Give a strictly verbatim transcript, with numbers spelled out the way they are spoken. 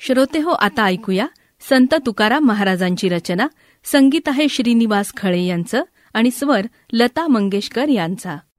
श्रोते हो, आता ऐकूया संत तुकाराम महाराजांची रचना. संगीत आहे श्रीनिवास खळे यांचं आणि स्वर लता मंगेशकर यांचा.